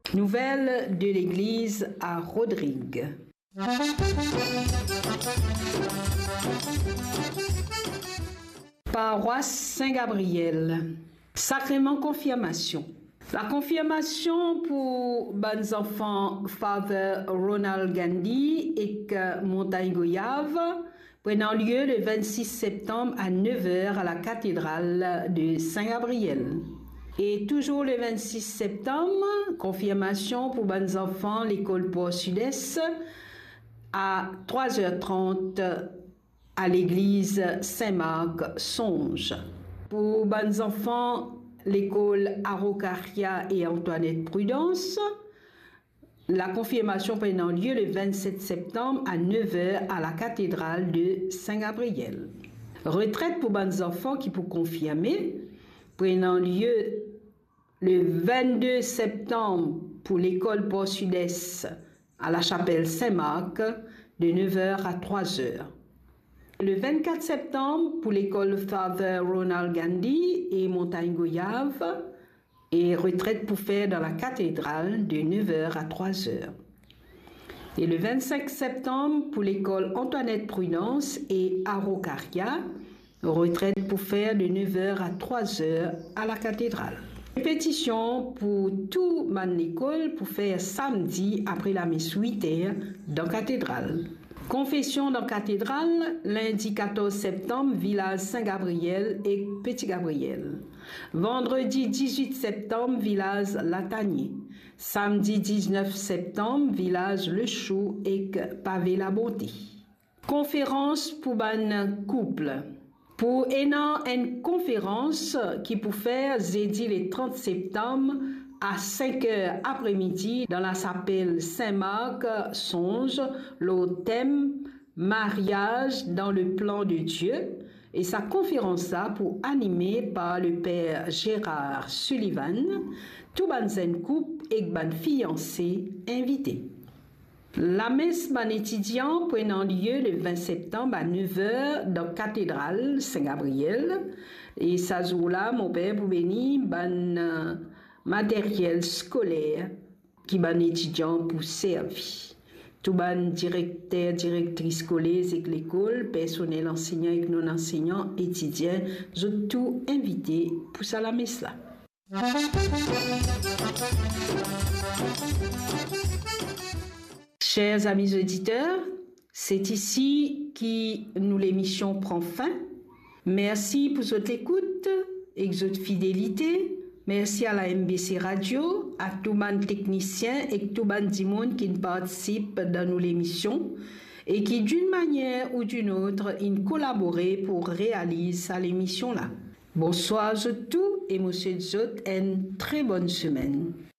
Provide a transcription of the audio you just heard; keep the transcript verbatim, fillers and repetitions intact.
Nouvelle de l'église à Rodrigue. Paroisse Saint-Gabriel. Sacrement confirmation. La confirmation pour les enfants Father Ronald Gandhi et Montagne Goyave prenant lieu le vingt-six septembre à neuf heures à la cathédrale de Saint-Gabriel. Et toujours le vingt-six septembre, confirmation pour les enfants l'école Port Sud-Est à trois heures trente à l'église Saint-Marc Songe. Pour les enfants l'école Araucaria et Antoinette Prudence, la confirmation prenant lieu le vingt-sept septembre à neuf heures à la cathédrale de Saint-Gabriel. Retraite pour les enfants qui pour confirmer prenant lieu le vingt-deux septembre pour l'école Port Sud-Est à la chapelle Saint-Marc de neuf heures à trois heures. Le vingt-quatre septembre pour l'école Father Ronald Gandhi et Montagne Goyave et retraite pour faire dans la cathédrale de neuf heures à trois heures. Et le vingt-cinq septembre pour l'école Antoinette Prudence et Araucaria, retraite pour faire de neuf heures à trois heures à la cathédrale. Répétition pour tout man école pour faire samedi après la messe huit heures dans la cathédrale. Confession dans la cathédrale, lundi quatorze septembre, village Saint-Gabriel et Petit-Gabriel. Vendredi dix-huit septembre, village Latanier. Samedi dix-neuf septembre, village Le Chou et Pavé-la-Bonté. Conférence pour ban couple. Pour énan une conférence qui pour faire jeudi le trente septembre à cinq heures après-midi dans la chapelle Saint-Marc Songe, le thème mariage dans le plan de Dieu et sa conférence là pour animer par le père Gérard Sullivan, tout ban couple et ban fiancé invité. La messe ban étudiant prenant lieu le vingt septembre à neuf heures dans la cathédrale Saint-Gabriel et ça jour là mon père pour bénir ban euh, matériel scolaire qui ban étudiant pour servir. Tout ban directeur, directrice scolaire et l'école, personnel enseignant et non enseignant, étudiants, sont tout invités pour ça la messe là. Chers amis auditeurs, c'est ici que nous l'émission prend fin. Merci pour votre écoute et votre fidélité. Merci à la M B C Radio, à tout le technicien et tout le monde qui participe dans nos émissions et qui d'une manière ou d'une autre ont collaboré pour réaliser l'émission là. Bonsoir à tous et monsieur Zot, une très bonne semaine.